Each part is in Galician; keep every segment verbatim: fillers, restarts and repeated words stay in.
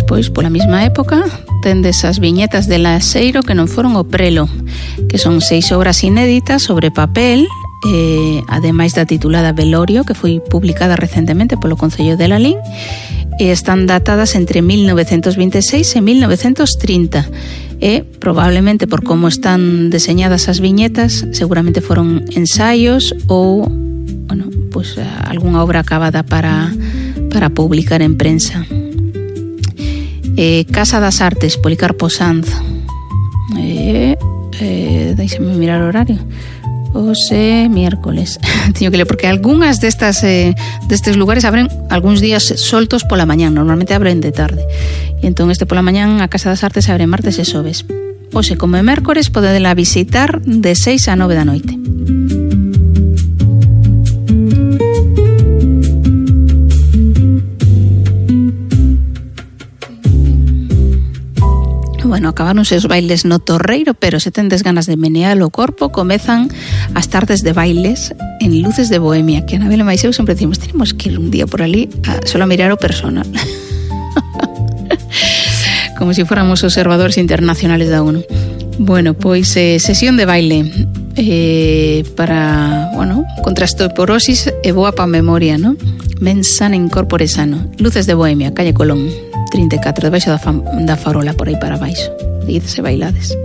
despois, pola mesma época, tendes as viñetas de Laseiro que non foron o prelo, que son seis obras inéditas sobre papel, eh, ademais da titulada Velorio, que foi publicada recentemente polo Concello de Lalín, e están datadas entre mil novecentos veintiséis e mil novecentos trinta. E probablemente por como están deseñadas as viñetas, seguramente foron ensaios ou, bueno, pues algunha obra acabada para para publicar en prensa. Eh, Casa das Artes, Policarpo Sanz. Eh, eh, deixame mirar o horario. Ose miércoles. Teño que ler porque algunhas destas eh, destes lugares abren algúns días soltos pola mañán, normalmente abren de tarde. E entón este pola mañán a Casa das Artes abre martes e xoves. Ose como é mércores podedela visitar de seis a nove da noite. Bueno, acabaronse os bailes no Torreiro, pero se tendes ganas de menear o corpo, comezan as tardes de bailes en Luces de Bohemia, que a Anabel e máis eu sempre decimos, tenemos que ir un día por ali a solo a mirar o personal. Como si fuéramos observadores internacionales da ONU. Bueno, pois eh, sesión de baile eh, para, bueno, contra a osteoporosis e boa pa memoria, ¿no? Mens sana in corpore sano. Luces de Bohemia, calle Colón trinta e catro, debaixo da, fam, da farola por aí para baixo. Ides e bailades.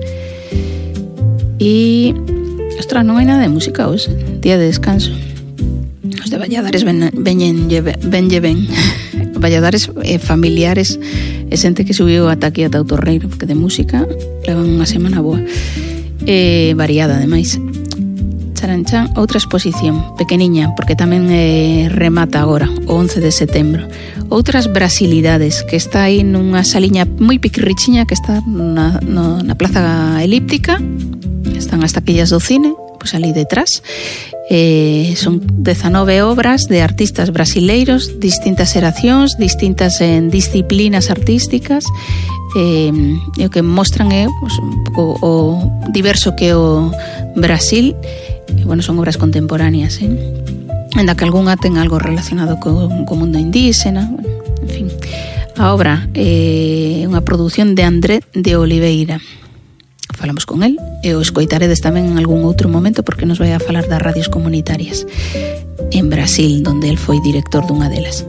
E ostras, non hai nada de música hoxe, día de descanso. Os de Valladares ven, veñen ben lle ben. Valladares eh, familiares e xente que subiu ata aquí ata o Torreiro, porque de música levan unha semana boa. Eh, variada, ademais. Charanchan, outra exposición, pequeniña, porque tamén eh, remata agora, o once de setembro. Outras brasilidades, que está aí nunha saliña moi piquirrichiña que está na, no, na plaza elíptica, están as taquillas do cine, pois ali detrás. Eh, son dezanove obras de artistas brasileiros, distintas xeracións, distintas en disciplinas artísticas, eh, e o que mostran é pues, un pouco o diverso que é o Brasil. E, bueno, son obras contemporáneas, eh? En da que algunha ten algo relacionado co, co mundo indígena, bueno, en fin. A obra é eh, unha produción de André de Oliveira. Falamos con el e o escoitaredes tamén en algún outro momento porque nos vai a falar das radios comunitarias en Brasil, donde el foi director dunha delas.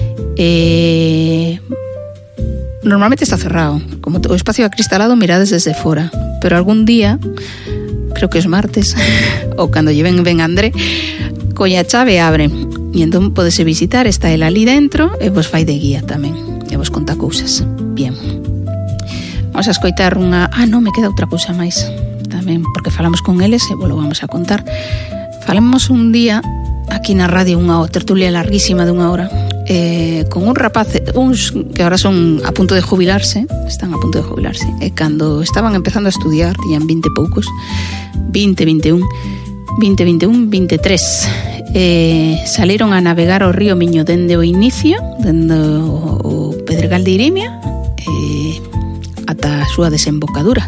Eh, normalmente está cerrado, como o espacio acristalado mirades desde fora, pero algún día, creo que os martes ou cando lle ven, ven André, colla chave abre e entón podese visitar, está el ali dentro e vos fai de guía tamén e vos conta cousas. Bien, vamos a escoitar unha... Ah, non, me queda outra cousa máis tamén, porque falamos con eles e vos lo vamos a contar. Falamos un día aquí na radio unha tertulia larguísima de unha hora eh, con un rapaz, uns que ahora son a punto de jubilarse, están a punto de jubilarse, e cando estaban empezando a estudiar tiñan vinte poucos, vinte, vinte e un vinte, vinte e un, vinte e tres, eh, saliron a navegar o río Miño dende o inicio, dende o, o Pedregal de Irimia, eh, ata a súa desembocadura.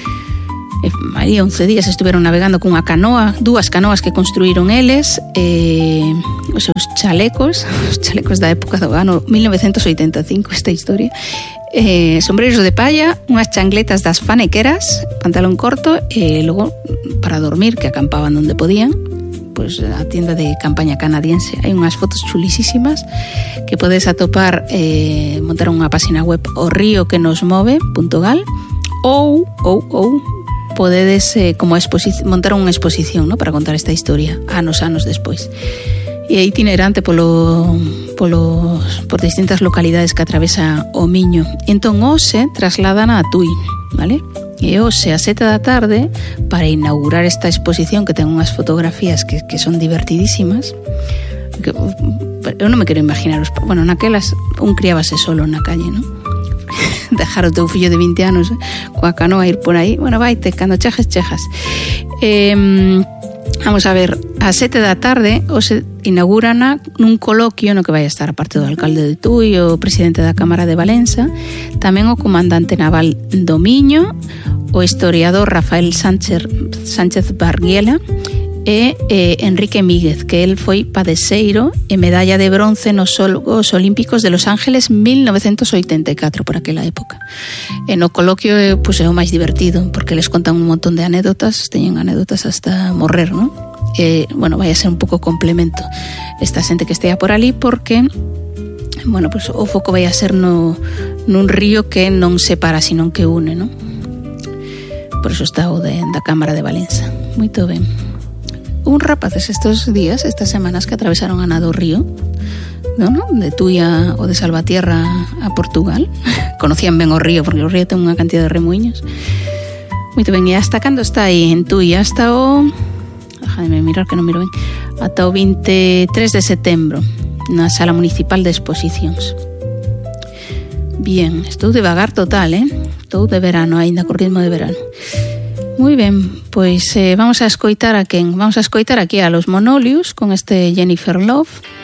E, aí once días estiveron navegando cunha canoa, dúas canoas que construíron eles, eh, os seus chalecos, os chalecos da época do ano mil novecentos oitenta e cinco, esta historia, eh, sombreiros de palla, unhas chancletas das fanequeras, pantalón corto, e logo para dormir, que acampaban onde podían, pois a tienda de campaña canadiense. Hai unhas fotos chulisísimas que podes atopar, eh, montar unha página web, o río que nos move punto gal, ou, ou, ou podedes eh, como exposición, montar unha exposición, ¿no?, para contar esta historia anos, anos despois. E é itinerante polo, polo, por distintas localidades que atravesa o Miño. Entón, hoxe trasladan a Tui, vale? E hoxe a sete da tarde, para inaugurar esta exposición que ten unhas fotografías que, que son divertidísimas, que, eu non me quero imaginar, os, bueno, naquelas un criábase solo na calle, non? Dejar o teu fillo de vinte anos eh, coa canoa a ir por aí, bueno, vaite, cando chejas, chejas. Eh, vamos a ver, a sete da tarde hoxe inaugurana nun coloquio no que vai estar a parte do alcalde de Tui, o presidente da Cámara de Valença, tamén o comandante naval do Miño, o historiador Rafael Sánchez, Sánchez Barguela, e eh, Enrique Míguez, que el foi padeceiro e medalla de bronce nos Xogos Olímpicos de Los Ángeles mil novecientos oitenta e catro, por aquela época. E no coloquio eh, pues, é o máis divertido, porque les contan un montón de anécdotas, teñen anécdotas hasta morrer, non? E, bueno, vai a ser un pouco complemento esta xente que estea por ali, porque bueno, pues, o foco vai a ser no, nun río que non separa, sino que une, non? Por eso está o de, da Cámara de Valença. Moito ben. Un rapaces estos días, estas semanas que atravesaron a nado o río, non, non? De Tuia ou de Salvatierra a Portugal. Conocían ben o río, porque o río ten unha cantidad de remuiños. Moito ben, e hasta cando está aí en Tuia? Hasta o... Déjame mirar que non miro ben. Ata o veintitrés de setembro, na Sala Municipal de Exposicións. Bien, estou devagar total, eh? Estou de verano, aínda co ritmo de verano. Moi ben, pois eh, vamos a escoitar a quen? Vamos a escoitar aquí a Los Monolius con este Jennifer Love.